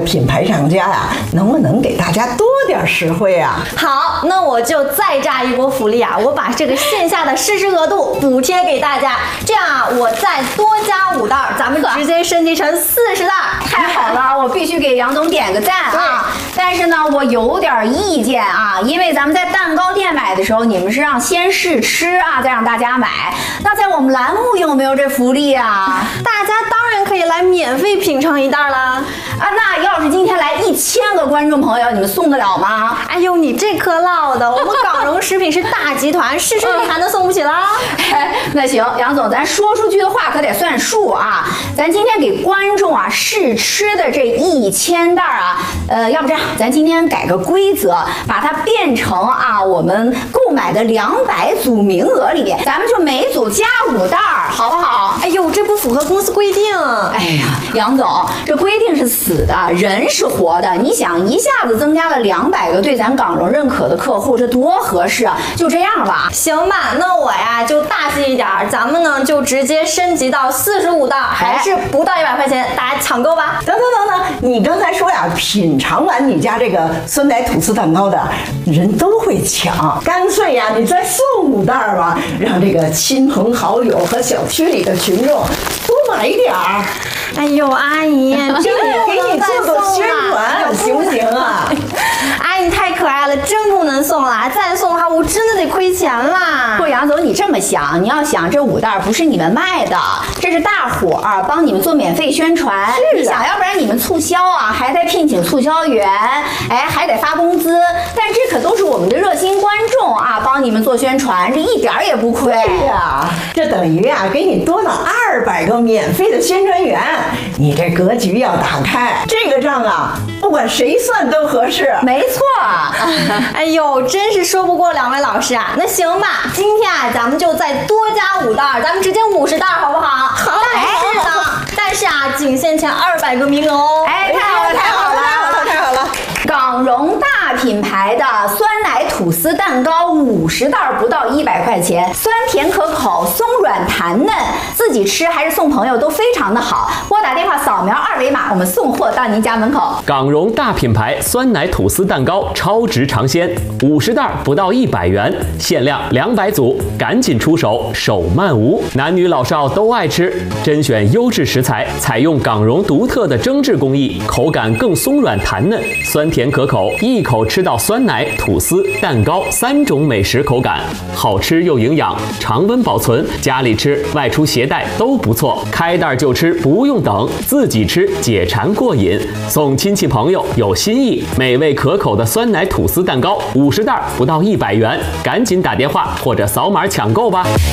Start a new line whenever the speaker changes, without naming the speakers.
品牌商家呀，能不能给大家多点实惠啊？
好，那我就再炸一波福利啊！我把这个线下的试吃额度补贴给大家，这样啊，我再多加5袋，咱们直接升级成40袋。
太好了，我必须给杨总点个赞啊！但是呢，我有点意见啊，因为咱们在蛋糕店买的时候，你们是让先试吃啊，再让大家买。那在我们栏目有没有这福利啊？
大家当然可以来免费品尝1袋啦！
啊，那要是今天来1000个观众朋友，你们送得了吗？
哎呦，你这颗烙的，我们港荣食品是大集团，试试你还能送不起啦？
那行，杨总，咱说出去的话可得算数啊！咱今天给观众啊试吃的这1000袋啊，要不这样，咱今天改个规则，把它变成啊我们购买的200组名额里，咱们就每组加5袋，好不好？
哎呦，这不符合公司规定。
哎呀，杨总，这规定是死的，人是活的。你想一下子增加了200个对咱港荣认可的客户，这多合适啊！就这样吧。
行吧，那我呀就大气一点，咱们呢就直接升级到45袋，还是不到100块钱，大家抢购吧。
等，你刚才说呀，品尝完你家这个酸奶吐司蛋糕的人都会抢，干脆呀，你再送5袋吧，让这个亲朋好友和小区里的群众多买一点儿。
哎呦，阿姨，这
给你做个宣传，行不行啊？
阿姨太可爱了，真不能送了，再送的话我真的得亏钱啦。
不，杨总，你这么想，你要想这5袋不是你们卖的，这是大伙儿帮你们做免费宣传。你想要不然你们促销啊，还得聘请促销员，哎，还得发工资，但这可都是我们的热心观众啊，帮你们做宣传，这一点儿也不亏。
对呀，这等于呀给你多了200个免费的宣传员，你这格局要打开，这个账啊，不管谁算都合适。
没错。
哎呦，真是说不过2位老师啊。那行吧，今天啊咱们就再多加5袋，咱们直接50袋好不好？好。但是啊，仅限前200个名额哦。
哎，太好了，太好了，
太好了！
港荣大品牌的酸奶吐司蛋糕50袋不到100块钱，酸甜可口，松软弹嫩，自己吃还是送朋友都非常的好。拨打电话扫描2维码，我们送货到您家门口。
港荣大品牌酸奶吐司蛋糕超值尝鲜，50袋不到100元，限量200组，赶紧出手，手慢无。男女老少都爱吃，甄选优质食材，采用港荣独特的蒸制工艺，口感更松软弹嫩，酸甜可口，一口吃到酸奶、吐司、蛋糕3种美食口感，好吃又营养，常温保存，家里吃、外出携带都不错。开袋就吃，不用等，自己吃解馋过瘾，送亲戚朋友有新意。美味可口的酸奶吐司蛋糕50袋不到100元，赶紧打电话或者扫码抢购吧。